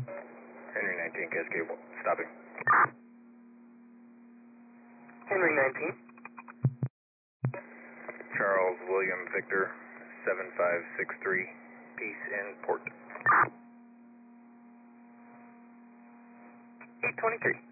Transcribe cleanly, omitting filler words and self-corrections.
Henry 19, Cascade, stopping. Henry 19. Charles William Victor, 7563, peace in port. 823.